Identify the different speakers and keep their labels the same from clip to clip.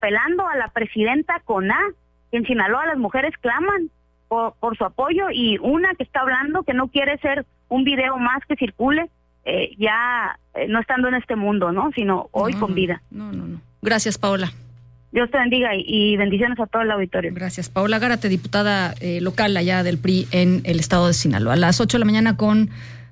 Speaker 1: interpelando a la presidenta Coná, que en Sinaloa las mujeres claman por su apoyo, y una que está hablando que no quiere ser un video más que circule, no estando en este mundo, ¿no? Sino hoy con vida.
Speaker 2: No. Gracias, Paola.
Speaker 1: Dios te bendiga y bendiciones a todo el auditorio.
Speaker 2: Gracias. Paola Gárate, diputada local allá del PRI en el estado de Sinaloa. A las 8 de la mañana con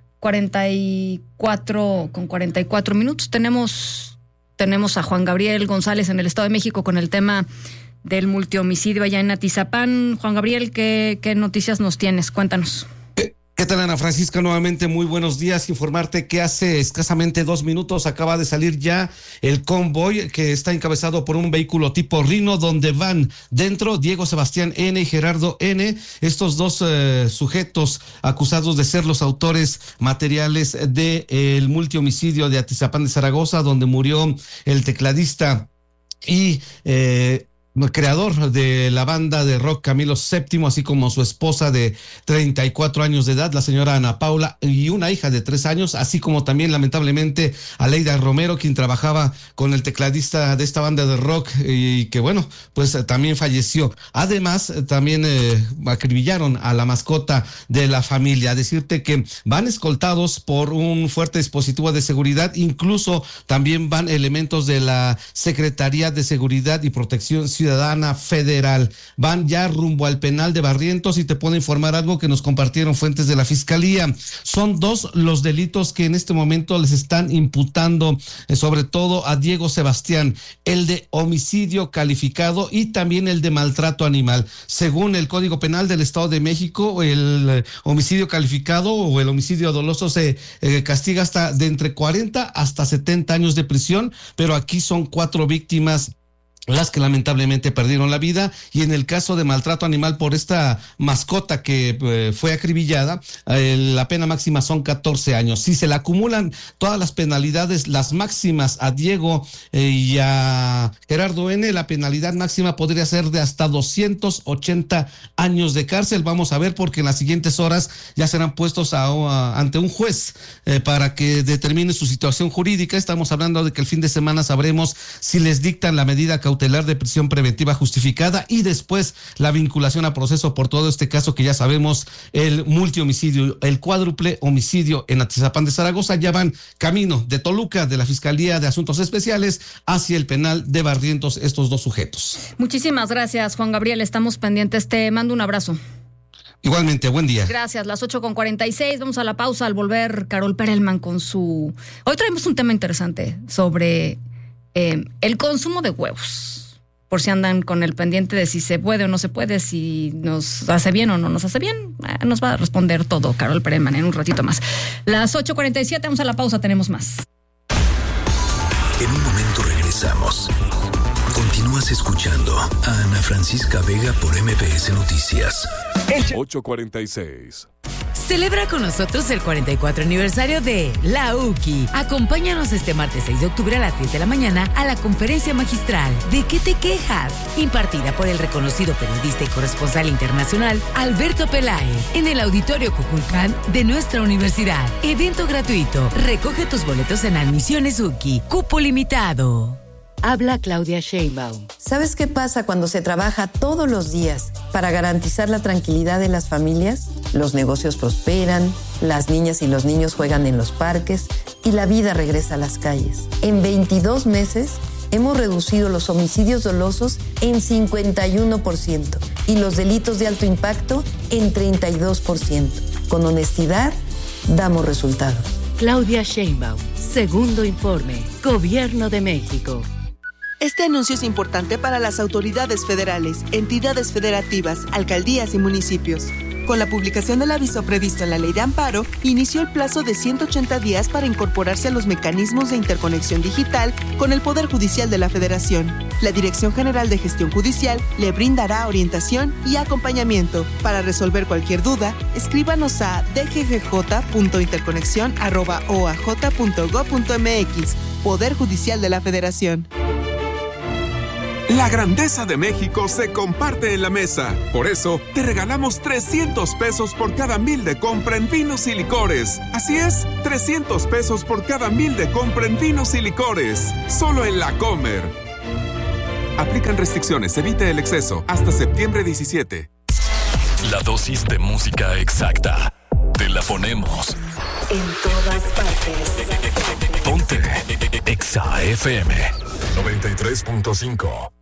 Speaker 2: 44 minutos. Tenemos a Juan Gabriel González en el Estado de México con el tema del multihomicidio allá en Atizapán. Juan Gabriel, ¿qué noticias nos tienes? Cuéntanos.
Speaker 3: ¿Qué tal, Ana Francisca? Nuevamente muy buenos días. Informarte que hace escasamente 2 minutos acaba de salir ya el convoy que está encabezado por un vehículo tipo Rino, donde van dentro Diego Sebastián N. y Gerardo N., estos dos sujetos acusados de ser los autores materiales del multihomicidio de Atizapán de Zaragoza, donde murió el tecladista y creador de la banda de rock Camilo VII, así como su esposa de 34 años de edad, la señora Ana Paula, y una hija de 3 años, así como también lamentablemente Aleida Romero, quien trabajaba con el tecladista de esta banda de rock y que pues también falleció. Además, también acribillaron a la mascota de la familia. Decirte que van escoltados por un fuerte dispositivo de seguridad, incluso también van elementos de la Secretaría de Seguridad y Protección Ciudadana Federal. Van ya rumbo al penal de Barrientos, y te puedo informar algo que nos compartieron fuentes de la Fiscalía. Son 2 los delitos que en este momento les están imputando, sobre todo a Diego Sebastián, el de homicidio calificado y también el de maltrato animal. Según el Código Penal del Estado de México, el homicidio calificado o el homicidio doloso se castiga hasta de entre 40 hasta 70 años de prisión, pero aquí son 4 víctimas las que lamentablemente perdieron la vida, y en el caso de maltrato animal por esta mascota que fue acribillada, la pena máxima son 14 años. Si se le acumulan todas las penalidades, las máximas a Diego y a Gerardo N., la penalidad máxima podría ser de hasta 280 años de cárcel. Vamos a ver, porque en las siguientes horas ya serán puestos ante un juez para que determine su situación jurídica. Estamos hablando de que el fin de semana sabremos si les dictan la medida cautelar de prisión preventiva justificada y después la vinculación a proceso por todo este caso que ya sabemos, el multihomicidio, el cuádruple homicidio en Atizapán de Zaragoza. Ya van camino de Toluca, de la Fiscalía de Asuntos Especiales, hacia el penal de Barrientos estos 2 sujetos. Muchísimas gracias, Juan Gabriel. Estamos pendientes. Te mando un abrazo. Igualmente, buen día. Gracias, las 8:46, vamos a la pausa. Al volver, Carol Perelman con su... Hoy traemos un tema interesante sobre el consumo de huevos, por si andan con el pendiente de si se puede o no se puede, si nos hace bien o no nos hace bien. Nos va a responder todo Carol Perelman en un ratito más. Las 8:47, vamos a la pausa, tenemos más.
Speaker 4: En un momento regresamos. Continúas escuchando a Ana Francisca Vega por MBS Noticias.
Speaker 5: 8:46.
Speaker 6: Celebra con nosotros el 44 aniversario de La UCI. Acompáñanos este martes 6 de octubre a las 10 de la mañana a la conferencia magistral ¿De qué te quejas?, impartida por el reconocido periodista y corresponsal internacional Alberto Peláez en el Auditorio Cuculcán de nuestra universidad. Evento gratuito. Recoge tus boletos en Admisiones UCI. Cupo limitado.
Speaker 7: Habla Claudia Sheinbaum. ¿Sabes qué pasa cuando se trabaja todos los días para garantizar la tranquilidad de las familias? Los negocios prosperan, las niñas y los niños juegan en los parques y la vida regresa a las calles. En 22 meses hemos reducido los homicidios dolosos en 51% y los delitos de alto impacto en 32%. Con honestidad, damos resultados.
Speaker 8: Claudia Sheinbaum, segundo informe, Gobierno de México.
Speaker 9: Este anuncio es importante para las autoridades federales, entidades federativas, alcaldías y municipios. Con la publicación del aviso previsto en la Ley de Amparo, inició el plazo de 180 días para incorporarse a los mecanismos de interconexión digital con el Poder Judicial de la Federación. La Dirección General de Gestión Judicial le brindará orientación y acompañamiento. Para resolver cualquier duda, escríbanos a dggj.interconexión@oaj.gov.mx. Poder Judicial de la Federación.
Speaker 5: La grandeza de México se comparte en la mesa. Por eso, te regalamos 300 pesos por cada 1,000 de compra en vinos y licores. Así es, 300 pesos por cada 1,000 de compra en vinos y licores. Solo en La Comer. Aplican restricciones, evite el exceso. Hasta septiembre 17.
Speaker 10: La dosis de música exacta. Te la ponemos.
Speaker 11: En todas partes.
Speaker 10: Ponte Exa FM 93.5.